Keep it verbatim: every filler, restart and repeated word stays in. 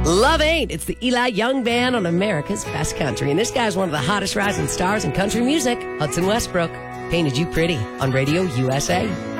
Love Ain't. It's the Eli Young Band on America's Best Country. And this guy's one of the hottest rising stars in country music. Hudson Westbrook, Painted You Pretty on Radio U S A.